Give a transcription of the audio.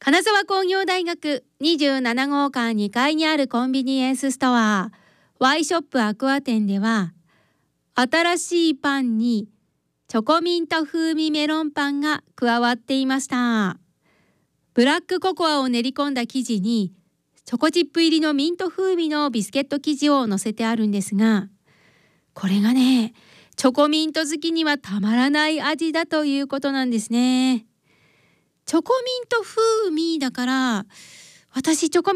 金沢工業大学27号館2階にあるコンビニエンスストアワイショップアクア店では、新しいパンにチョコミント風味メロンパンが加わっていました。ブラックココアを練り込んだ生地にチョコチップ入りのミント風味のビスケット生地を乗せてあるんですが、これがね、チョコミント好きにはたまらない味だということなんですね。チョコミント風味だから、私チョコ